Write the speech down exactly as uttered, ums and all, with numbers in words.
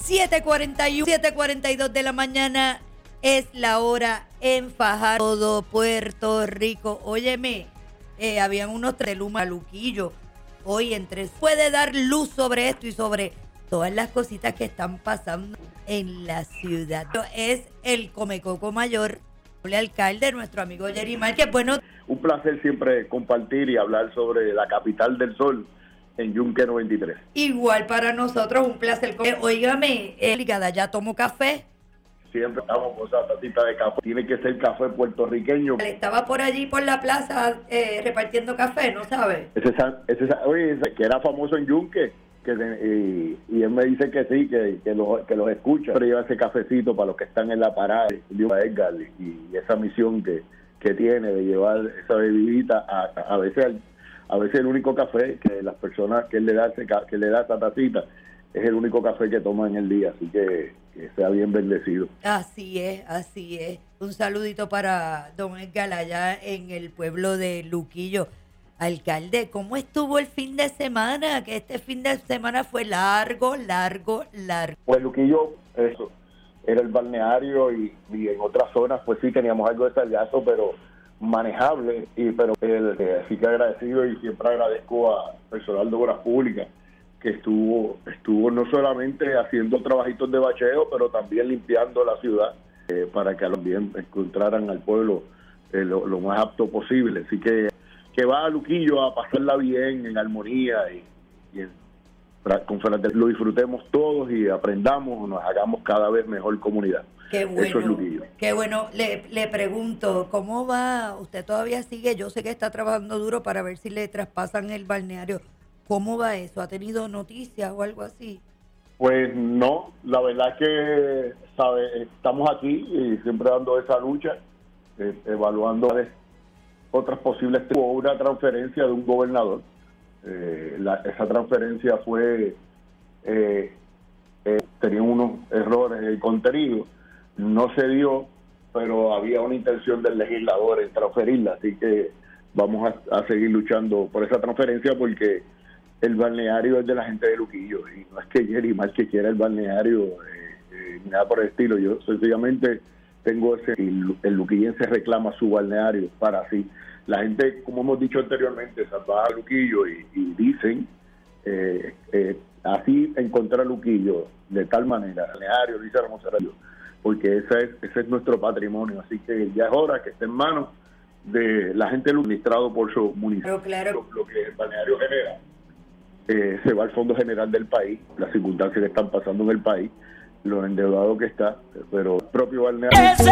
siete cuarenta y uno, siete cuarenta y dos de la mañana es la hora en Fajardo, todo Puerto Rico. Óyeme, eh, habían unos tres Luma Luquillo. Hoy entre puede dar luz sobre esto y sobre todas las cositas que están pasando en la ciudad. Es el Comecoco Mayor, el alcalde, nuestro amigo Jerry Márquez. Bueno, un placer siempre compartir y hablar sobre la capital del sol en Yunque noventa y tres. Igual para nosotros, un placer. Óigame, Ligada, ya tomo café. Siempre estamos con esa tacita de café. Tiene que ser café puertorriqueño. Estaba por allí, por la plaza, eh, repartiendo café, ¿no sabe? Ese, ese, oye, ese, que era famoso en Yunque, que y, y él me dice que sí, que, que, lo, que los escucha. Pero lleva ese cafecito para los que están en la parada, a Edgar, y, y esa misión que, que tiene de llevar esa bebidita a, a veces a veces el único café que las personas que él le da ese, que le da esa tacita es el único café que toma en el día, así que, que sea bien bendecido. Así es, así es. Un saludito para don Edgar allá en el pueblo de Luquillo. Alcalde, ¿cómo estuvo el fin de semana? Que este fin de semana fue largo, largo, largo. Pues Luquillo, eso, era el balneario y, y en otras zonas pues sí teníamos algo de sargazo, pero manejable, y pero el, eh, así que agradecido y siempre agradezco a personal de obras públicas que estuvo estuvo no solamente haciendo trabajitos de bacheo, pero también limpiando la ciudad eh, para que también encontraran al pueblo eh, lo, lo más apto posible. Así que que va a Luquillo a pasarla bien, en armonía y, y en, con lo disfrutemos todos y aprendamos, nos hagamos cada vez mejor comunidad. Qué bueno, eso es Luquillo. Qué bueno. Le, le pregunto, ¿cómo va? Usted todavía sigue, yo sé que está trabajando duro para ver si le traspasan el balneario. ¿Cómo va eso? ¿Ha tenido noticias o algo así? Pues no, la verdad es que sabe, estamos aquí y siempre dando esa lucha, eh, evaluando otras posibles. Hubo una transferencia de un gobernador, eh, la, esa transferencia fue, eh, eh, tenía unos errores en el contenido, no se dio, pero había una intención del legislador en transferirla, así que vamos a, a seguir luchando por esa transferencia porque el balneario es de la gente de Luquillo y no es que Jerry Márquez quiera el balneario eh, eh, nada por el estilo. Yo sencillamente tengo ese, el, el luquillense reclama su balneario para así la gente, como hemos dicho anteriormente, se va a Luquillo y, y dicen eh, eh, así encontrar Luquillo de tal manera, balneario, dice Ramón Serrano, porque ese es, ese es nuestro patrimonio, así que ya es hora que esté en manos de la gente administrado por su municipio. Claro. Lo, lo que el balneario genera Eh, se va al Fondo General del país, las circunstancias que están pasando en el país, lo endeudado que está, pero el propio balneario